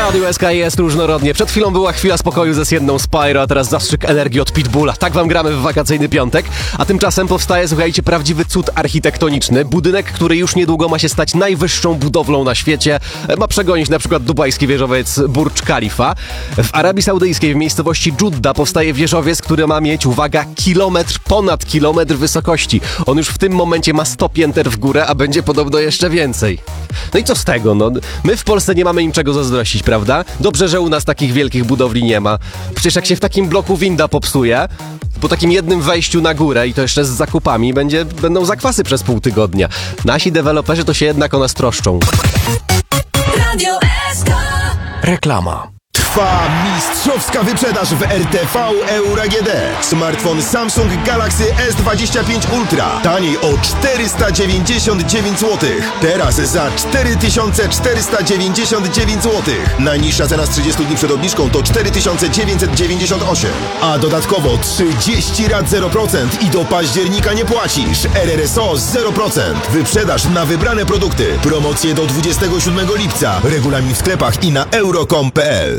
Radiu SK jest różnorodnie. Przed chwilą była chwila spokoju ze Sienną Spyro, a teraz zastrzyk energii od Pitbulla. Tak wam gramy w wakacyjny piątek. A tymczasem powstaje, słuchajcie, prawdziwy cud architektoniczny. Budynek, który już niedługo ma się stać najwyższą budowlą na świecie. Ma przegonić na przykład dubajski wieżowiec Burj Khalifa. W Arabii Saudyjskiej w miejscowości Dżudda powstaje wieżowiec, który ma mieć, uwaga, ponad kilometr wysokości. On już w tym momencie ma 100 pięter w górę, a będzie podobno jeszcze więcej. No i co z tego, no? My w Polsce nie mamy im czego zazdrościć, prawda? Dobrze, że u nas takich wielkich budowli nie ma. Przecież jak się w takim bloku winda popsuje, po takim jednym wejściu na górę i to jeszcze z zakupami, będą zakwasy przez pół tygodnia. Nasi deweloperzy to się jednak o nas troszczą. Radio SK. Reklama. Trwa mistrzowska wyprzedaż w RTV Euro AGD. Smartfon Samsung Galaxy S25 Ultra. Taniej o 499 zł. Teraz za 4499 zł. Najniższa cena z 30 dni przed obniżką to 4998. A dodatkowo 30 rat 0% i do października nie płacisz. RRSO 0%. Wyprzedaż na wybrane produkty. Promocje do 27 lipca. Regulamin w sklepach i na euro.com.pl.